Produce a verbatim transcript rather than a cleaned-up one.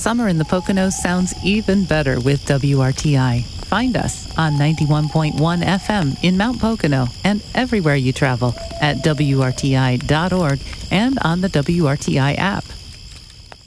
Summer in the Poconos sounds even better with W R T I. Find us on ninety-one point one F M in Mount Pocono and everywhere you travel at W R T I dot org and on the W R T I app.